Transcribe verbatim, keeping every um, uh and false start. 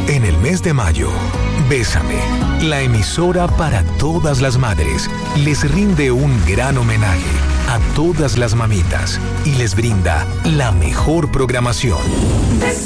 En el mes de mayo, Bésame, la emisora para todas las madres, les rinde un gran homenaje a todas las mamitas y les brinda la mejor programación.